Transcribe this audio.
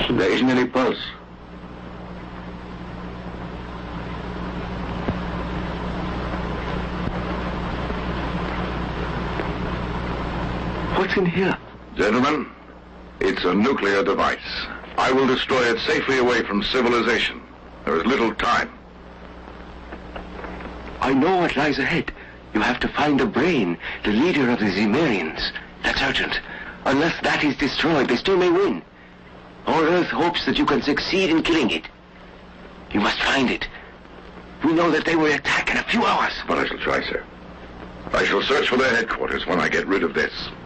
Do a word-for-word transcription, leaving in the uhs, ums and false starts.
There isn't any pulse. What's in here? Gentlemen, it's a nuclear device. I will destroy it safely away from civilization. There is little time. I know what lies ahead. You have to find the brain, the leader of the Zemarians. That's urgent. Unless that is destroyed, they still may win. Our Earth hopes that you can succeed in killing it. You must find it. We know that they will attack in a few hours. But I shall try, sir. I shall search for their headquarters when I get rid of this.